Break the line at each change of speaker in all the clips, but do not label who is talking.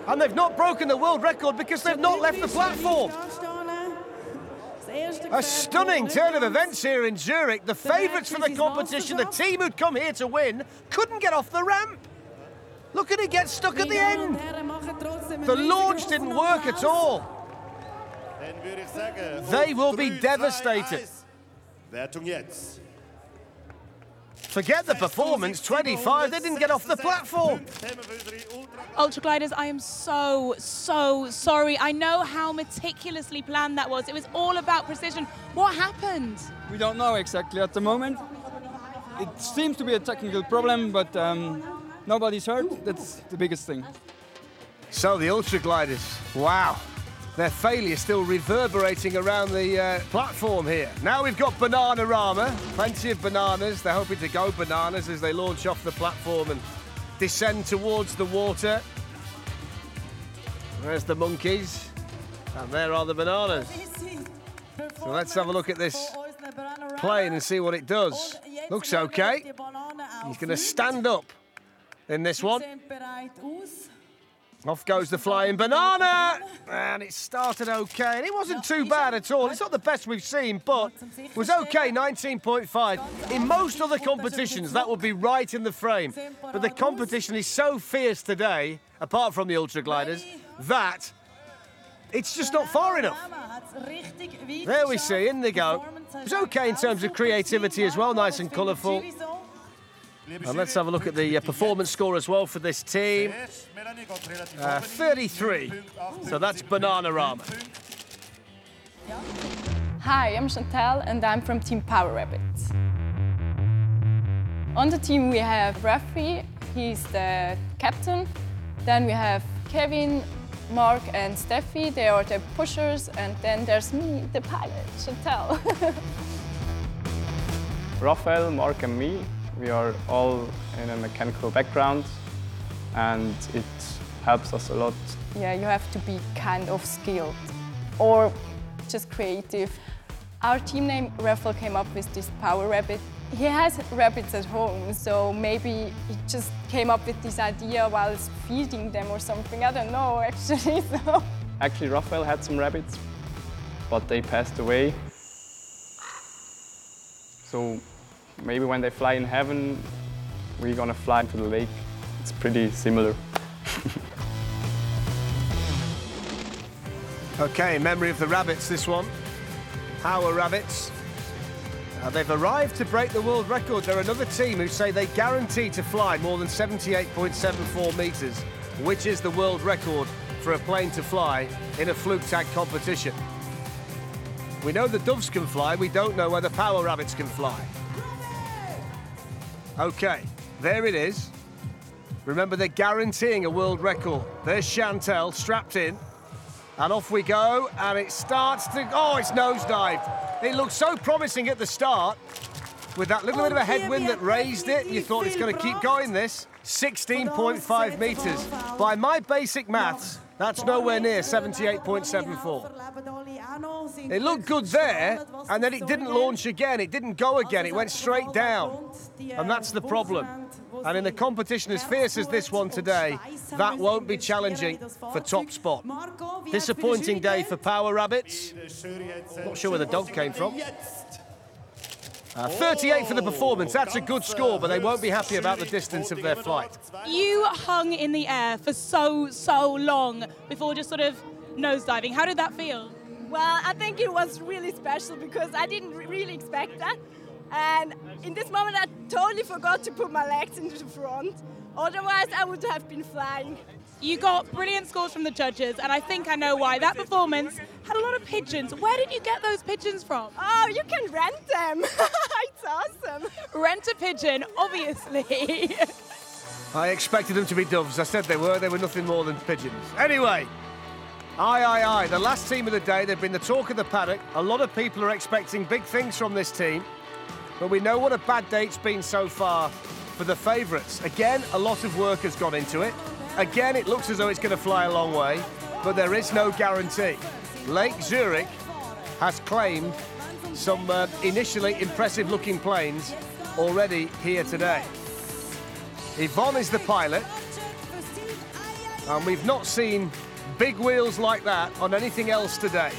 And they've not broken the world record because they've not left the platform. A stunning turn of events here in Zurich. The favourites for the competition, the team who'd come here to win, couldn't get off the ramp. Look at it get stuck at the end. The launch didn't work at all. They will be devastated. Forget the performance, 25, they didn't get off the platform.
Ultra Gliders, I am so sorry. I know how meticulously planned that was. It was all about precision. What happened?
We don't know exactly at the moment. It seems to be a technical problem, but nobody's hurt. That's the biggest thing.
So the Ultra Gliders, wow. Their failure still reverberating around the platform here. Now we've got Bananarama, plenty of bananas. They're hoping to go bananas as they launch off the platform and descend towards the water. There's the monkeys, and there are the bananas. So let's have a look at this plane and see what it does. Looks okay. He's going to stand up in this one. Off goes the flying banana, and it started okay, and it wasn't too bad at all. It's not the best we've seen, but it was okay, 19.5. In most other competitions, that would be right in the frame, but the competition is so fierce today, apart from the Ultra Gliders, that it's just not far enough. There we see, in they go. It was okay in terms of creativity as well, nice and colourful. And let's have a look at the performance score as well for this team. 33. So that's Bananarama.
Hi, I'm Chantal and I'm from Team Power Rabbits. On the team we have Rafi, he's the captain. Then we have Kevin, Mark and Steffi, they are the pushers. And then there's me, the pilot, Chantal.
Raphael, Mark and me. We are all in a mechanical background and it helps us a lot.
Yeah, you have to be kind of skilled or just creative. Our team name, Raphael came up with this Power Rabbit. He has rabbits at home, so maybe he just came up with this idea while feeding them or something. I don't know, actually. So.
Actually, Raphael had some rabbits, but they passed away. So maybe when they fly in heaven, we're gonna fly into the lake. It's pretty similar.
Okay, in memory of the rabbits, this one. Power Rabbits. They've arrived to break the world record. They're another team who say they guarantee to fly more than 78.74 metres, which is the world record for a plane to fly in a fluke tag competition. We know the Doves can fly, we don't know whether Power Rabbits can fly. Okay, there it is. Remember, they're guaranteeing a world record. There's Chantal strapped in. And off we go, and it starts to... Oh, it's nosedived. It looked so promising at the start. With that little bit of a headwind that raised it, you thought it's going to keep going, this. 16.5 metres. By my basic maths, that's nowhere near 78.74. It looked good there, and then it didn't launch again. It didn't go again. It went straight down. And that's the problem. And in a competition as fierce as this one today, that won't be challenging for top spot. Disappointing day for Power Rabbits. Not sure where the dog came from. 38 for the performance. That's a good score, but they won't be happy about the distance of their flight.
You hung in the air for so long before just sort of nosediving. How did that feel?
Well, I think it was really special because I didn't really expect that. And in this moment, I totally forgot to put my legs into the front. Otherwise, I would have been flying.
You got brilliant scores from the judges, and I think I know why. That performance had a lot of pigeons. Where did you get those pigeons from?
Oh, you can rent them. It's awesome.
Rent a pigeon, obviously.
I expected them to be doves. I said they were nothing more than pigeons. Anyway, aye. The last team of the day, they've been the talk of the paddock. A lot of people are expecting big things from this team. But we know what a bad day it's been so far for the favourites. Again, a lot of work has gone into it. Again, it looks as though it's going to fly a long way, but there is no guarantee. Lake Zurich has claimed some initially impressive-looking planes already here today. Yvonne is the pilot. And we've not seen big wheels like that on anything else today.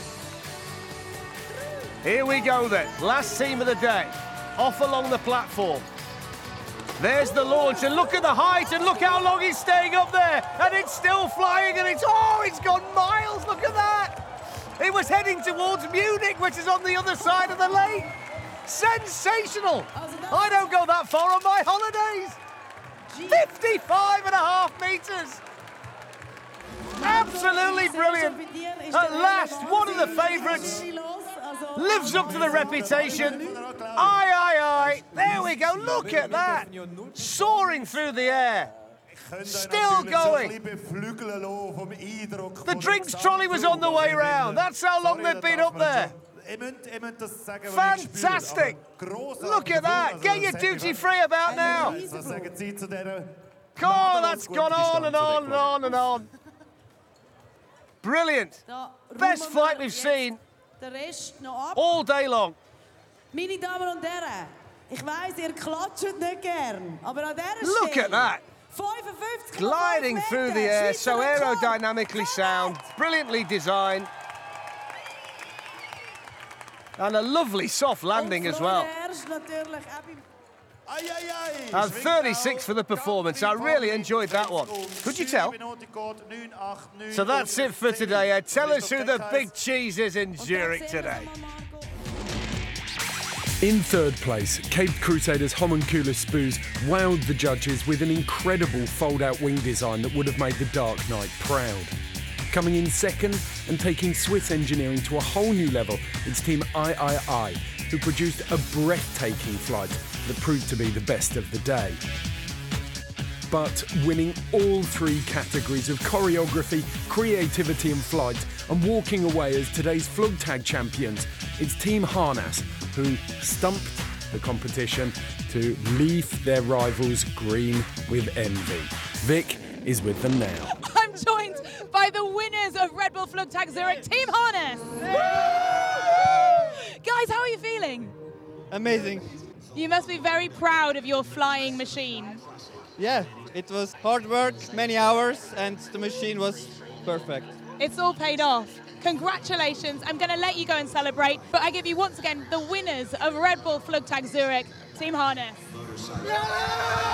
Here we go then, last team of the day, off along the platform. There's the launch, and look at the height, and look how long he's staying up there, and it's still flying, and it's gone miles, look at that! It was heading towards Munich, which is on the other side of the lake. Sensational! I don't go that far on my holidays. 55.5 metres. Absolutely brilliant. At last, one of the favourites lives up to the reputation. Aye. There we go. Look at that. Soaring through the air. Still going. The drinks trolley was on the way round. That's how long they've been up there. Fantastic. Look at that. Get your duty free about now. Oh, that's gone on and on and on and on. Brilliant. Best flight we've seen all day long.
Meine Damen und Herren, ich weiss, ihr klatscht nicht gern, aber an dieser
Look
Stelle
at that.
55,5
Gliding through the air, so
Schweizer Rekord.
aerodynamically sound, brilliantly designed. And a lovely soft landing as well. And 36 for the performance. I really enjoyed that one. Could you tell? So that's it for today, Ed. Tell us who the big cheese is in Zurich today.
In third place, Cape Crusaders Homunculus Spoos wowed the judges with an incredible fold-out wing design that would have made the Dark Knight proud. Coming in second and taking Swiss engineering to a whole new level, it's Team III, who produced a breathtaking flight that proved to be the best of the day. But winning all three categories of choreography, creativity and flight, and walking away as today's Flugtag champions, it's Team Harnas, who stumped the competition to leave their rivals green with envy. Vic is with them now.
I'm joined by the winners of Red Bull Flugtag Zurich, Team Harness. Guys, how are you feeling?
Amazing.
You must be very proud of your flying machine.
Yeah, it was hard work, many hours, and the machine was perfect.
It's all paid off. Congratulations. I'm going to let you go and celebrate, but I give you once again the winners of Red Bull Flugtag Zurich, Team Harness.